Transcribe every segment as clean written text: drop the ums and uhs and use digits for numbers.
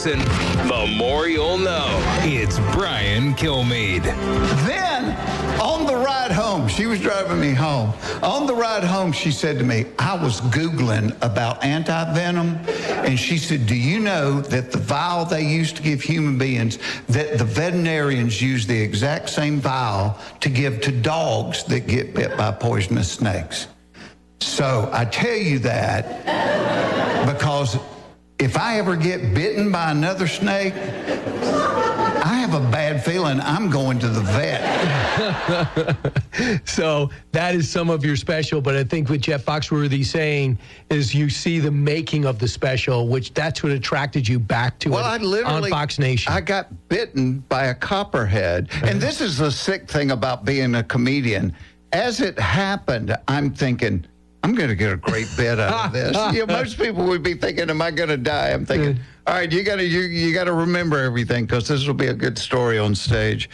listen, the more you'll know. It's Brian Kilmeade. Then, on the ride home, she was driving me home. On the ride home, she said to me, I was Googling about anti-venom, and she said, do you know that the vial they used to give human beings, that the veterinarians use the exact same vial to give to dogs that get bit by poisonous snakes? So I tell you that because if I ever get bitten by another snake, I have a bad feeling I'm going to the vet. So that is some of your special, but I think what Jeff Foxworthy saying is you see the making of the special, which that's what attracted you back to on Fox Nation. I got bitten by a copperhead. And this is the sick thing about being a comedian. As it happened, I'm thinking, I'm going to get a great bit out of this. Most people would be thinking, am I going to die? I'm thinking, all right, you got to remember everything because this will be a good story on stage.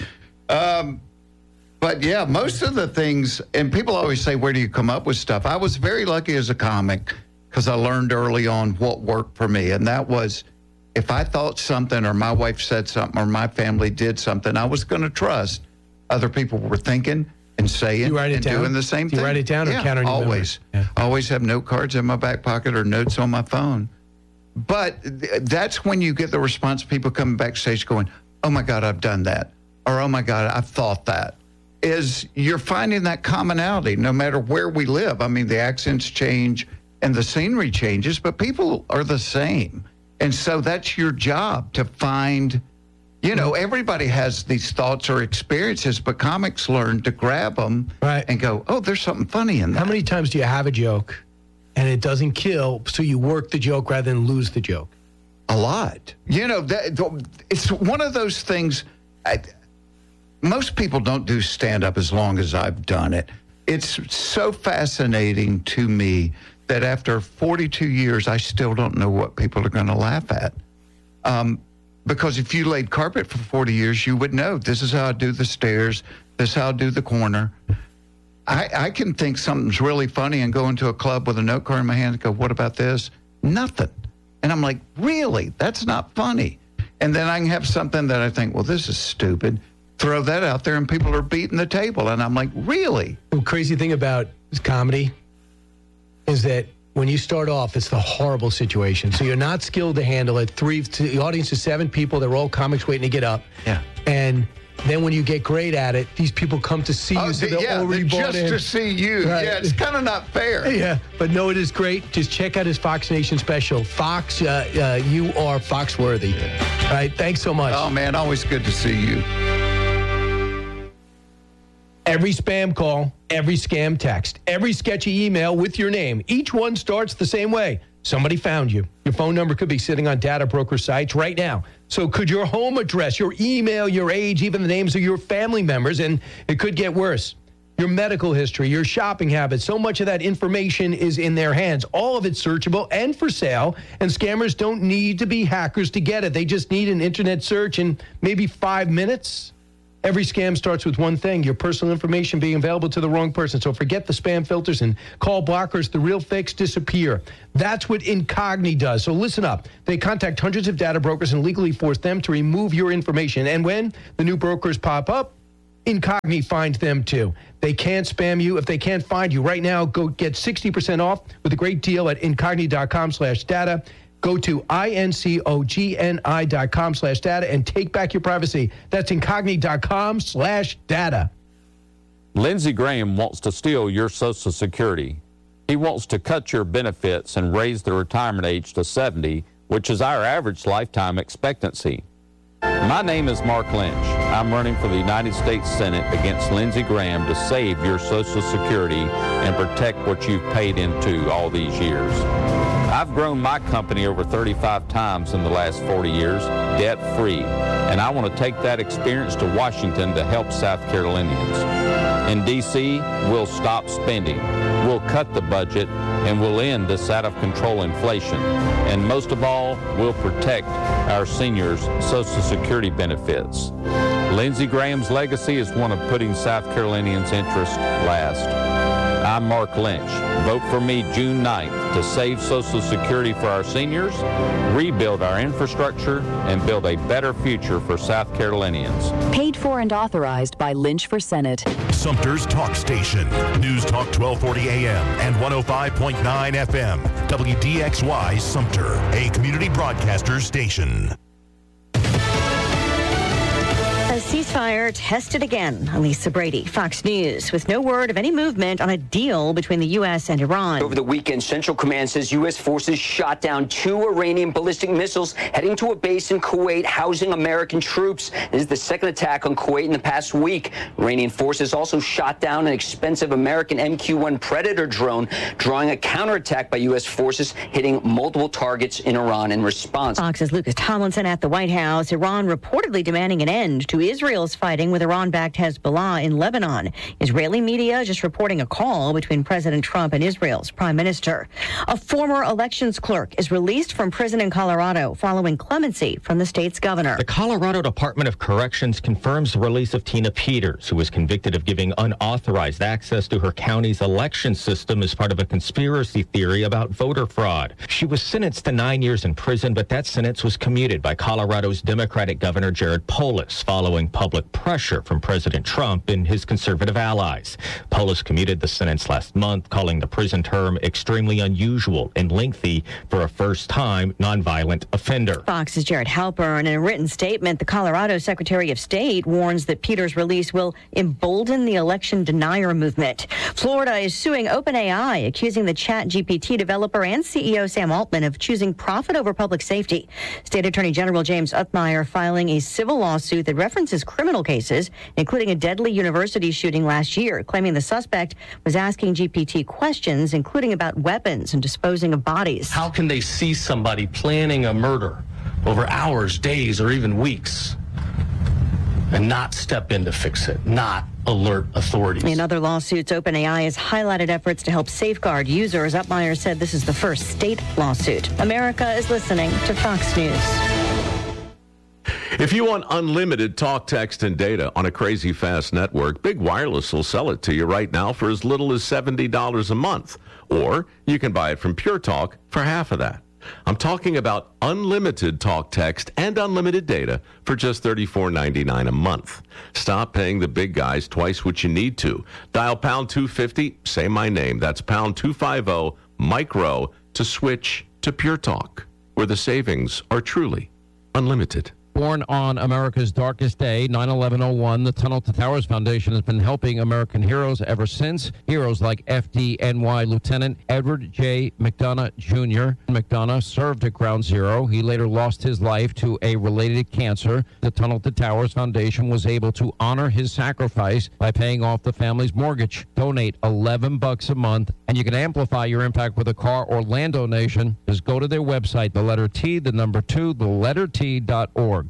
But yeah, most of the things, and people always say, where do you come up with stuff? I was very lucky as a comic because I learned early on what worked for me. And that was if I thought something or my wife said something or my family did something, I was going to trust other people were thinking and saying and doing the same thing. Do you write it down or count on your always. Yeah. Always have note cards in my back pocket or notes on my phone. But that's when you get the response, people coming backstage going, oh, my God, I've done that. Or, oh, my God, I've thought that. Is you're finding that commonality no matter where we live. I mean, the accents change and the scenery changes, but people are the same. And so that's your job to find, everybody has these thoughts or experiences, but comics learn to grab them and go, oh, there's something funny in that. How many times do you have a joke and it doesn't kill, so you work the joke rather than lose the joke? A lot. It's one of those things. Most people don't do stand-up as long as I've done it. It's so fascinating to me that after 42 years, I still don't know what people are going to laugh at. Because if you laid carpet for 40 years, you would know this is how I do the stairs, this is how I do the corner. I can think something's really funny and go into a club with a note card in my hand and go, what about this? Nothing. And I'm like, really? That's not funny. And then I can have something that I think, well, this is stupid. Throw that out there and people are beating the table. And I'm like, really? The crazy thing about comedy is that when you start off, it's the horrible situation. So you're not skilled to handle it. The audience is 7 people. They're all comics waiting to get up. Yeah. And then when you get great at it, these people come to see you. So they're already bought in. Just to see you. Right. Yeah, it's kind of not fair. Yeah, but no, it is great. Just check out his Fox Nation special. Fox, you are Foxworthy. All right, thanks so much. Oh, man, always good to see you. Every spam call, every scam text, every sketchy email with your name, each one starts the same way. Somebody found you. Your phone number could be sitting on data broker sites right now. So could your home address, your email, your age, even the names of your family members, and it could get worse. Your medical history, your shopping habits, so much of that information is in their hands. All of it's searchable and for sale, and scammers don't need to be hackers to get it. They just need an internet search in maybe 5 minutes. Every scam starts with one thing, your personal information being available to the wrong person. So forget the spam filters and call blockers. The real fakes disappear. That's what Incogni does. So listen up. They contact hundreds of data brokers and legally force them to remove your information. And when the new brokers pop up, Incogni finds them too. They can't spam you. If they can't find you right now, go get 60% off with a great deal at incogni.com/data. Go to incogni.com/data and take back your privacy. That's incogni.com/data. Lindsey Graham wants to steal your Social Security. He wants to cut your benefits and raise the retirement age to 70, which is our average lifetime expectancy. My name is Mark Lynch. I'm running for the United States Senate against Lindsey Graham to save your Social Security and protect what you've paid into all these years. I've grown my company over 35 times in the last 40 years, debt-free, and I want to take that experience to Washington to help South Carolinians. In D.C., we'll stop spending, we'll cut the budget, and we'll end this out-of-control inflation. And most of all, we'll protect our seniors' Social Security benefits. Lindsey Graham's legacy is one of putting South Carolinians' interests last. I'm Mark Lynch. Vote for me June 9th to save Social Security for our seniors, rebuild our infrastructure, and build a better future for South Carolinians. Paid for and authorized by Lynch for Senate. Sumter's Talk Station. News Talk 1240 AM and 105.9 FM. WDXY Sumter, a community broadcaster station. A ceasefire tested again. Lisa Brady, Fox News, with no word of any movement on a deal between the U.S. and Iran. Over the weekend, Central Command says U.S. forces shot down 2 Iranian ballistic missiles heading to a base in Kuwait housing American troops. This is the second attack on Kuwait in the past week. Iranian forces also shot down an expensive American MQ-1 Predator drone, drawing a counterattack by U.S. forces, hitting multiple targets in Iran in response. Fox's Lucas Tomlinson at the White House. Iran reportedly demanding an end to Israel's fighting with Iran-backed Hezbollah in Lebanon. Israeli media just reporting a call between President Trump and Israel's prime minister. A former elections clerk is released from prison in Colorado following clemency from the state's governor. The Colorado Department of Corrections confirms the release of Tina Peters, who was convicted of giving unauthorized access to her county's election system as part of a conspiracy theory about voter fraud. She was sentenced to 9 years in prison, but that sentence was commuted by Colorado's Democratic Governor Jared Polis following public pressure from President Trump and his conservative allies. Polis commuted the sentence last month, calling the prison term extremely unusual and lengthy for a first-time nonviolent offender. Fox's Jared Halpern. In a written statement, the Colorado Secretary of State warns that Peters' release will embolden the election denier movement. Florida is suing OpenAI, accusing the ChatGPT developer and CEO Sam Altman of choosing profit over public safety. State Attorney General James Uthmeier filing a civil lawsuit that references criminal cases, including a deadly university shooting last year, claiming the suspect was asking GPT questions, including about weapons and disposing of bodies. How can they see somebody planning a murder over hours, days, or even weeks and not step in to fix it, not alert authorities? In other lawsuits, OpenAI has highlighted efforts to help safeguard users. Uthmeier said this is the first state lawsuit. America is listening to Fox News. If you want unlimited talk, text, and data on a crazy fast network, Big Wireless will sell it to you right now for as little as $70 a month. Or you can buy it from Pure Talk for half of that. I'm talking about unlimited talk, text, and unlimited data for just $34.99 a month. Stop paying the big guys twice what you need to. Dial pound 250, say my name. That's pound 250 micro to switch to Pure Talk, where the savings are truly unlimited. Born on America's darkest day, 9/11/01, the Tunnel to Towers Foundation has been helping American heroes ever since. Heroes like FDNY Lieutenant Edward J. McDonough Jr. McDonough served at Ground Zero. He later lost his life to a related cancer. The Tunnel to Towers Foundation was able to honor his sacrifice by paying off the family's mortgage. Donate $11 a month, and you can amplify your impact with a car or land donation. Just go to their website, the letter T, the number 2, the letter T.org.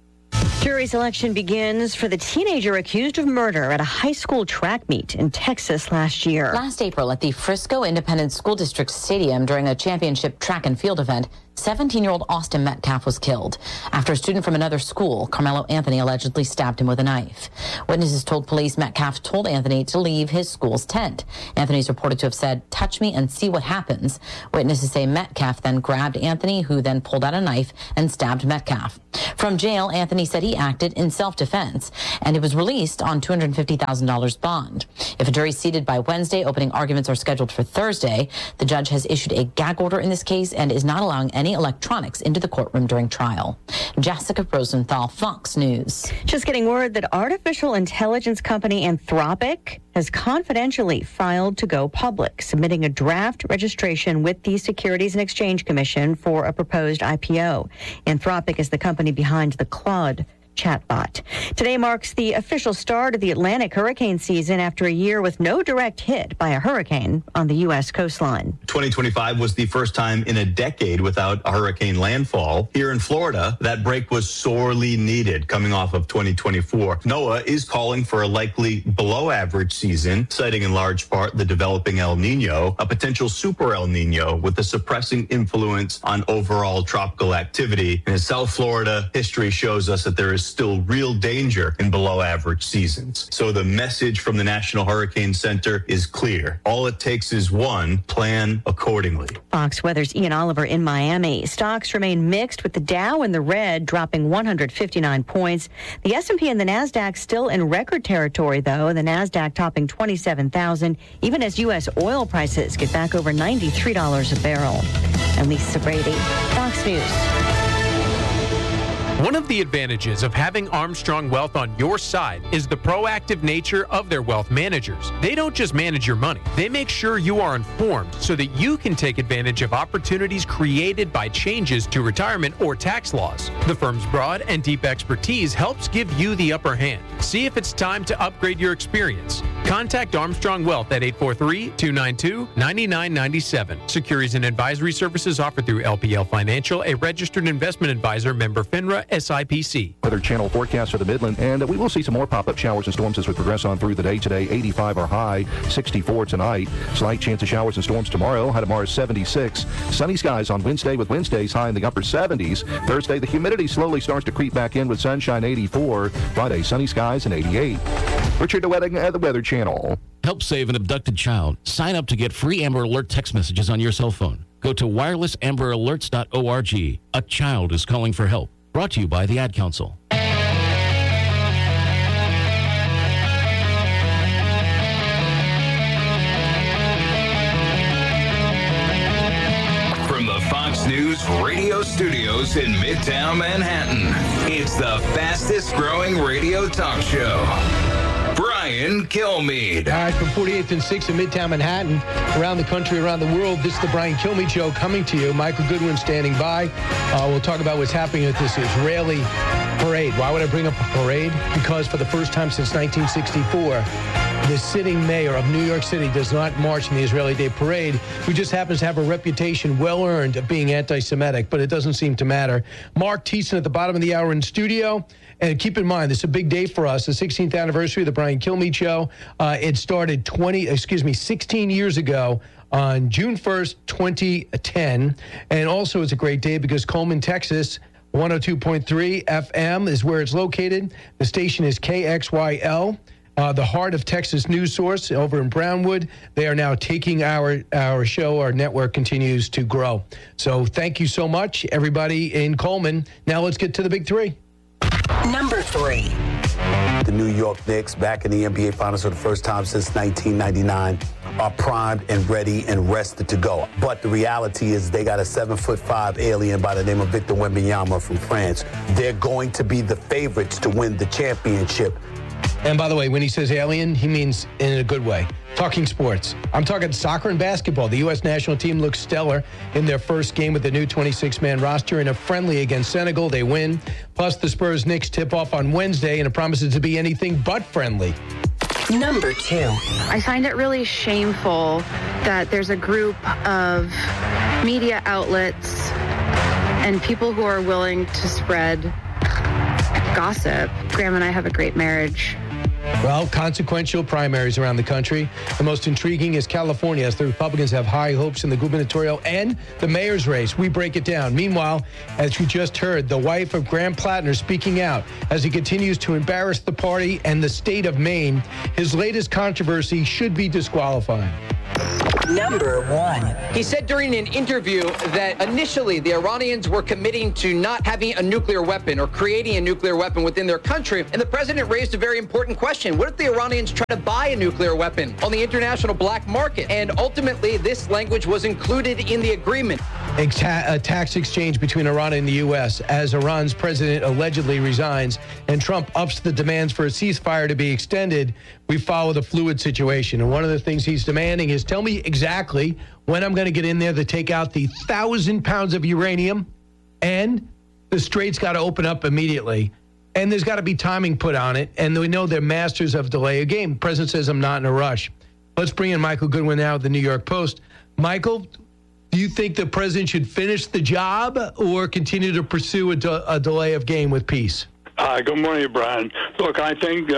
Jury selection begins for the teenager accused of murder at a high school track meet in Texas last year. Last April at the Frisco Independent School District Stadium during a championship track and field event, 17-year-old Austin Metcalf was killed after a student from another school, Carmelo Anthony, allegedly stabbed him with a knife. Witnesses told police Metcalf told Anthony to leave his school's tent. Anthony's reported to have said, "Touch me and see what happens." Witnesses say Metcalf then grabbed Anthony, who then pulled out a knife and stabbed Metcalf. From jail, Anthony said he acted in self-defense, and he was released on $250,000 bond. If a jury is seated by Wednesday, opening arguments are scheduled for Thursday. The judge has issued a gag order in this case and is not allowing any electronics into the courtroom during trial. Jessica Rosenthal, Fox News. Just getting word that artificial intelligence company Anthropic has confidentially filed to go public, submitting a draft registration with the Securities and Exchange Commission for a proposed IPO. Anthropic is the company behind the Claude chatbot. Today marks the official start of the Atlantic hurricane season after a year with no direct hit by a hurricane on the U.S. coastline. 2025 was the first time in a decade without a hurricane landfall. Here in Florida, that break was sorely needed coming off of 2024. NOAA is calling for a likely below average season, citing in large part the developing El Nino, a potential super El Nino with a suppressing influence on overall tropical activity. And in South Florida, history shows us that there is still real danger in below average seasons. So the message from the National Hurricane Center is clear. All it takes is one, plan accordingly. Fox Weather's Ian Oliver in Miami. Stocks remain mixed with the Dow in the red, dropping 159 points. The S&P and the NASDAQ still in record territory, though. The NASDAQ topping 27,000, even as U.S. oil prices get back over $93 a barrel. And Lisa Brady, Fox News. One of the advantages of having Armstrong Wealth on your side is the proactive nature of their wealth managers. They don't just manage your money. They make sure you are informed so that you can take advantage of opportunities created by changes to retirement or tax laws. The firm's broad and deep expertise helps give you the upper hand. See if it's time to upgrade your experience. Contact Armstrong Wealth at 843-292-9997. Securities and advisory services offered through LPL Financial, a registered investment advisor, member FINRA, SIPC. Weather Channel forecast for the Midland, and we will see some more pop-up showers and storms as we progress on through the day today. 85 our high, 64 tonight. Slight chance of showers and storms tomorrow. High tomorrow is 76. Sunny skies on Wednesday with Wednesdays high in the upper 70s. Thursday, the humidity slowly starts to creep back in with sunshine, 84. Friday, sunny skies and 88. Richard DeWetting at the Weather Channel. Help save an abducted child. Sign up to get free Amber Alert text messages on your cell phone. Go to wirelessamberAlerts.org. A child is calling for help. Brought to you by the Ad Council. From the Fox News radio studios in Midtown Manhattan, it's the fastest growing radio talk show. Brian Kilmeade. All right, from 48th and 6th in Midtown Manhattan, around the country, around the world, this is the Brian Kilmeade Show coming to you. Michael Goodwin standing by. We'll talk about what's happening at this Israeli parade. Why would I bring up a parade? Because for the first time since 1964, the sitting mayor of New York City does not march in the Israeli Day Parade, who just happens to have a reputation well-earned of being anti-Semitic, but it doesn't seem to matter. Mark Thiessen at the bottom of the hour in studio. And keep in mind, this is a big day for us, the 16th anniversary of the Brian Kilmeade Show. It started 16 years ago on June 1st, 2010. And also it's a great day because Coleman, Texas, 102.3 FM is where it's located. The station is KXYL. The heart of Texas news source over in Brownwood. They are now taking our show. Our network continues to grow. So thank you so much, everybody in Coleman. Now let's get to the big three. Number 3. The New York Knicks, back in the NBA Finals for the first time since 1999, are primed and ready and rested to go. But the reality is they got a 7'5" alien by the name of Victor Wembanyama from France. They're going to be the favorites to win the championship. And by the way, when he says alien, he means in a good way. Talking sports. I'm talking soccer and basketball. The U.S. national team looks stellar in their first game with the new 26-man roster in a friendly against Senegal. They win. Plus, the Spurs-Knicks tip off on Wednesday, and it promises to be anything but friendly. Number 2. I find it really shameful that there's a group of media outlets and people who are willing to spread gossip. Graham and I have a great marriage. Well, consequential primaries around the country. The most intriguing is California, as the Republicans have high hopes in the gubernatorial and the mayor's race. We break it down. Meanwhile, as you just heard, the wife of Graham Plattner speaking out as he continues to embarrass the party and the state of Maine. His latest controversy should be disqualified. Number 1. He said during an interview that initially the Iranians were committing to not having a nuclear weapon or creating a nuclear weapon within their country. And the president raised a very important question. What if the Iranians try to buy a nuclear weapon on the international black market? And ultimately, this language was included in the agreement. A tax exchange between Iran and the U.S. as Iran's president allegedly resigns and Trump ups the demands for a ceasefire to be extended. We follow the fluid situation. And one of the things he's demanding is tell me exactly when I'm going to get in there to take out the 1,000 pounds of uranium, and the strait's got to open up immediately. And there's got to be timing put on it. And we know they're masters of delay a game. The president says I'm not in a rush. Let's bring in Michael Goodwin now of the New York Post. Michael, do you think the president should finish the job or continue to pursue a delay of game with peace? Good morning, Brian. Look, I think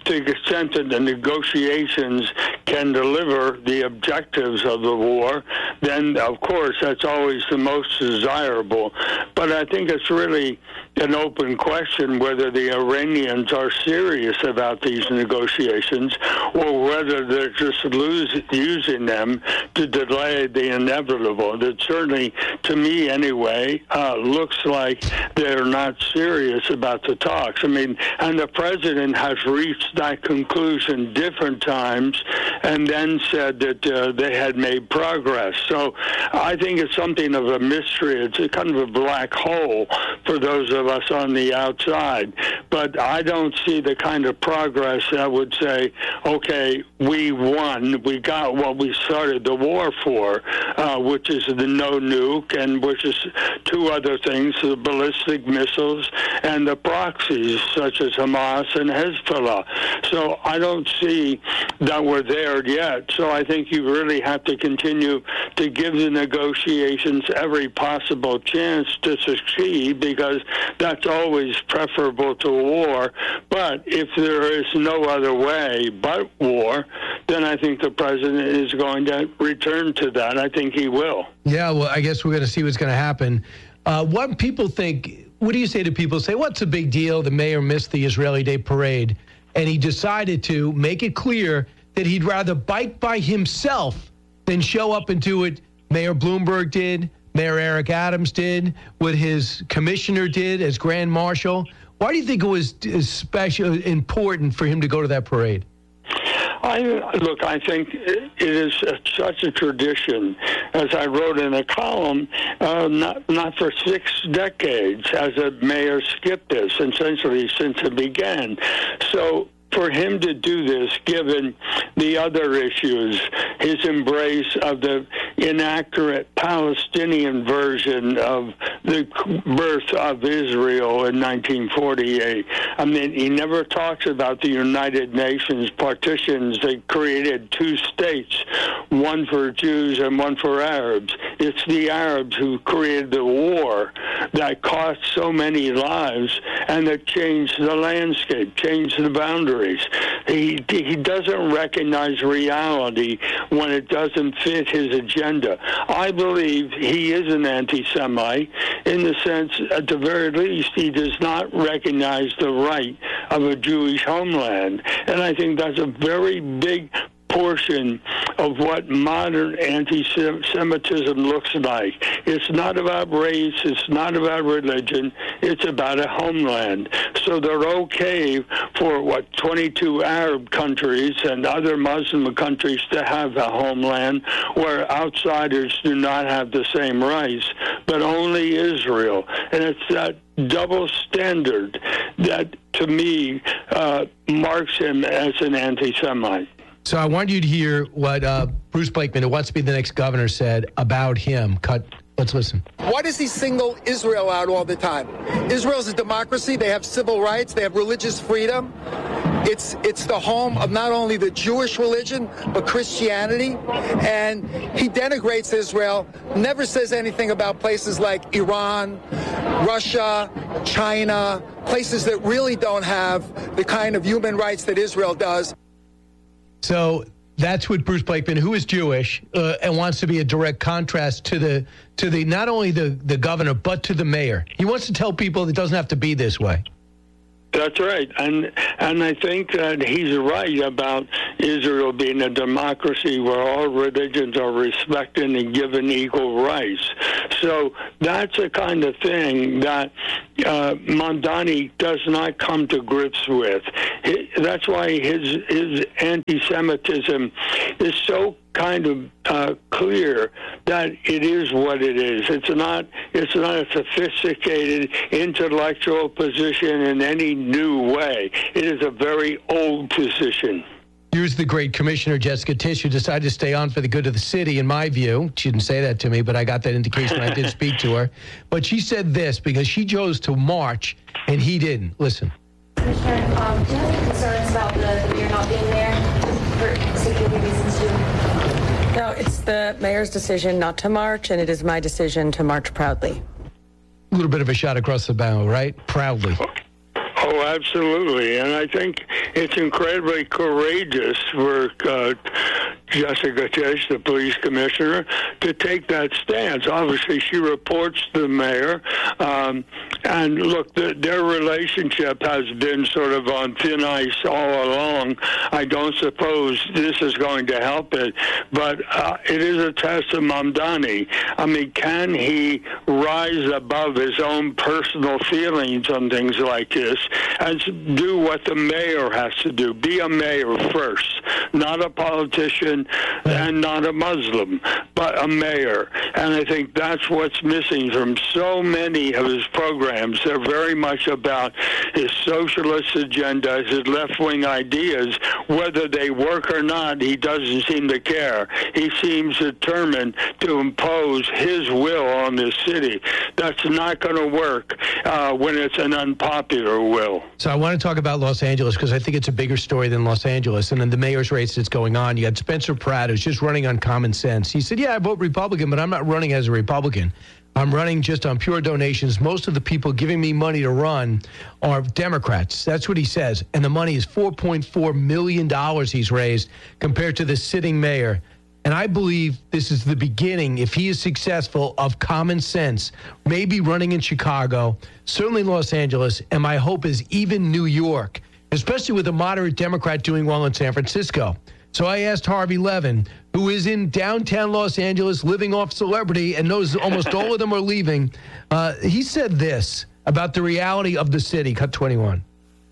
to the extent that the negotiations can deliver the objectives of the war, then, of course, that's always the most desirable. But I think it's really an open question whether the Iranians are serious about these negotiations or whether they're just using them to delay the inevitable. That certainly, to me anyway, looks like they're not serious about the talks. I mean, and the president has reached that conclusion different times and then said that they had made progress. So I think it's something of a mystery. It's a kind of a black hole for those of us on the outside. But I don't see the kind of progress that would say, okay, we won, we got what we started the war for, which is the no nuke, and which is two other things, the ballistic missiles and the proxies, such as Hamas and Hezbollah. So I don't see that we're there yet. So I think you really have to continue to give the negotiations every possible chance to succeed, because that's always preferable to war. But if there is no other way but war, then I think the president is going to return to that. I think he will. Yeah, well, I guess we're going to see what's going to happen. What people think, what do you say to people say, what's the big deal? The mayor missed the Israeli Day parade, and he decided to make it clear that he'd rather bike by himself than show up and do it. Mayor Bloomberg did, Mayor Eric Adams did, what his commissioner did as Grand Marshal. Why do you think it was especially important for him to go to that parade? I think it is such a tradition. As I wrote in a column, not for 6 decades has a mayor skipped this, essentially since it began. So for him to do this, given the other issues, his embrace of the inaccurate Palestinian version of the birth of Israel in 1948. I mean, he never talks about the United Nations partitions that created 2 states, one for Jews and one for Arabs. It's the Arabs who created the war that cost so many lives and that changed the landscape, changed the boundaries. He doesn't recognize reality when it doesn't fit his agenda. I believe he is an anti-Semite in the sense, at the very least, he does not recognize the right of a Jewish homeland. And I think that's a very big portion of what modern anti-Semitism looks like. It's not about race, it's not about religion, it's about a homeland. So they're okay for, 22 Arab countries and other Muslim countries to have a homeland where outsiders do not have the same rights, but only Israel. And it's that double standard that, to me, marks him as an anti-Semite. So I want you to hear what Bruce Blakeman, who wants to be the next governor, said about him. Let's listen. Why does he single Israel out all the time? Israel's a democracy. They have civil rights. They have religious freedom. It's the home of not only the Jewish religion, but Christianity. And he denigrates Israel, never says anything about places like Iran, Russia, China, places that really don't have the kind of human rights that Israel does. So that's what Bruce Blakeman, who is Jewish and wants to be a direct contrast to the not only the governor, but to the mayor. He wants to tell people it doesn't have to be this way. That's right. And I think that he's right about Israel being a democracy where all religions are respected and given equal rights. So that's a kind of thing that Mamdani does not come to grips with. That's why his anti-Semitism is so kind of clear that it is what it is. It's not a sophisticated intellectual position in any new way. It is a very old position. Here's the great Commissioner Jessica Tisch, who decided to stay on for the good of the city, in my view. She didn't say that to me, but I got that indication when I did speak to her. But she said this because she chose to march and he didn't. Listen. Commissioner, do you have any concerns about the mayor not being there for security reasons too? No, it's the mayor's decision not to march, and it is my decision to march proudly. A little bit of a shot across the bow, right? Proudly. Oh, absolutely. And I think it's incredibly courageous for Jessica Tisch, the police commissioner, to take that stance. Obviously, she reports to the mayor. And look, their relationship has been sort of on thin ice all along. I don't suppose this is going to help it. But it is a test of Mamdani. I mean, can he rise above his own personal feelings on things like this and do what the mayor has to do? Be a mayor first, not a politician and not a Muslim, but a mayor. And I think that's what's missing from so many of his programs. They're very much about his socialist agenda, his left-wing ideas. Whether they work or not, he doesn't seem to care. He seems determined to impose his will on this city. That's not going to work when it's an unpopular will. So I want to talk about Los Angeles because I think it's a bigger story than Los Angeles. And in the mayor's race that's going on, you got Spencer Pratt, who's just running on common sense. He said, yeah, I vote Republican, but I'm not running as a Republican. I'm running just on pure donations. Most of the people giving me money to run are Democrats. That's what he says. And the money is $4.4 million he's raised compared to the sitting mayor. And I believe this is the beginning, if he is successful, of common sense, maybe running in Chicago, certainly Los Angeles, and my hope is even New York, especially with a moderate Democrat doing well in San Francisco. So I asked Harvey Levin, who is in downtown Los Angeles, living off celebrity, and knows almost all of them are leaving. He said this about the reality of the city, cut 21.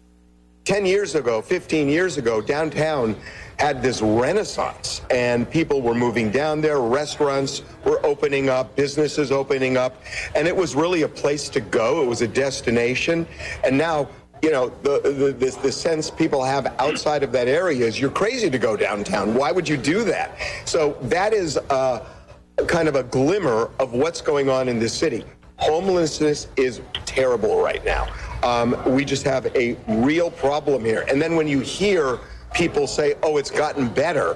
10 years ago, 15 years ago, downtown had this renaissance, and people were moving down there. Restaurants were opening up, businesses opening up, and it was really a place to go. It was a destination. And now, you know, the sense people have outside of that area is you're crazy to go downtown. Why would you do that? So that is kind of a glimmer of what's going on in this city. Homelessness is terrible right now. We just have a real problem here. And then when you hear people say, oh, it's gotten better,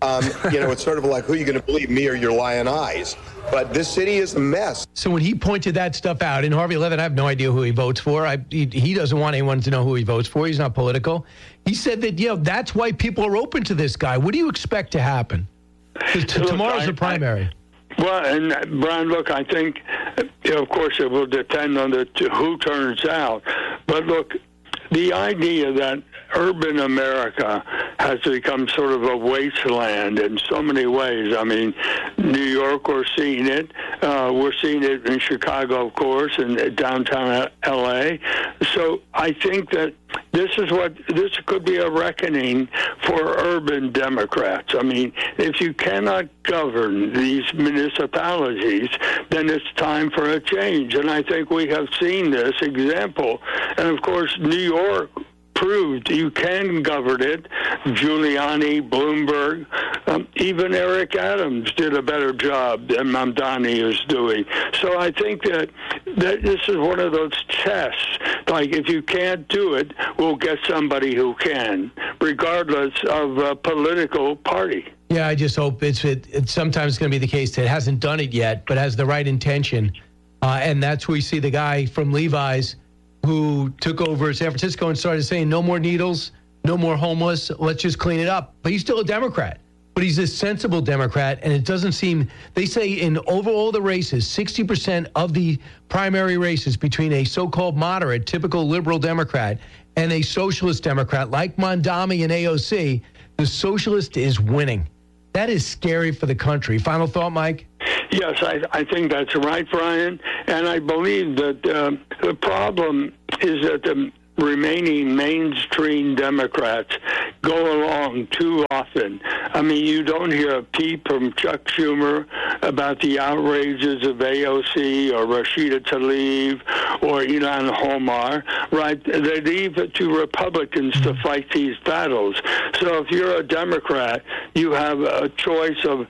you know, it's sort of like, who are you going to believe, me or your lying eyes? But this city is a mess. So when he pointed that stuff out, and Harvey Levin, I have no idea who he votes for. He doesn't want anyone to know who he votes for. He's not political. He said that, you know, that's why people are open to this guy. What do you expect to happen? Tomorrow's the primary. Well, and Brian, look, I think, you know, of course, it will depend on who turns out. But look, the idea that urban America has become sort of a wasteland in so many ways. I mean, New York, we're seeing it. We're seeing it in Chicago, of course, and downtown L.A. So I think that this could be a reckoning for urban Democrats. I mean, if you cannot govern these municipalities, then it's time for a change. And I think we have seen this example. And, of course, New York proved you can govern it. Giuliani, Bloomberg, even Eric Adams did a better job than Mamdani is doing. So I think that this is one of those tests. Like, if you can't do it, we'll get somebody who can, regardless of political party. Yeah, I just hope it's sometimes going to be the case that it hasn't done it yet, but has the right intention. And that's where we see the guy from Levi's who took over San Francisco and started saying no more needles, no more homeless, let's just clean it up. But he's still a Democrat. But he's a sensible Democrat, and it doesn't seem, they say in over all the races, 60% of the primary races between a so-called moderate, typical liberal Democrat, and a socialist Democrat like Mamdani and AOC, the socialist is winning. That is scary for the country. Final thought, Mike? Yes, I think that's right, Brian. And I believe that the problem is that the remaining mainstream Democrats go along too often. I mean, you don't hear a peep from Chuck Schumer about the outrages of AOC or Rashida Tlaib or Ilhan Omar, right? They leave it to Republicans to fight these battles. So if you're a Democrat, you have a choice of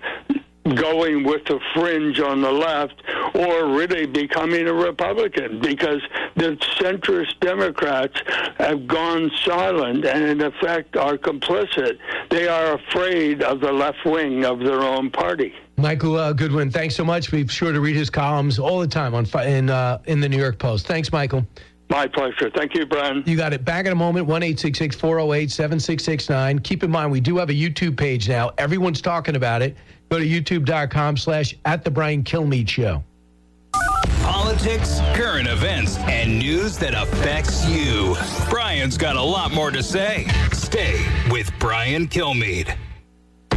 going with the fringe on the left or really becoming a Republican, because the centrist Democrats have gone silent and in effect are complicit. They are afraid of the left wing of their own party. Michael Goodwin, thanks so much. Be sure to read his columns all the time in the New York Post. Thanks, Michael. My pleasure. Thank you, Brian. You got it. Back in a moment, 1-866-408-7669. Keep in mind, we do have a YouTube page now. Everyone's talking about it. Go to youtube.com/@the Brian Kilmeade Show. Politics, current events, and news that affects you. Brian's got a lot more to say. Stay with Brian Kilmeade.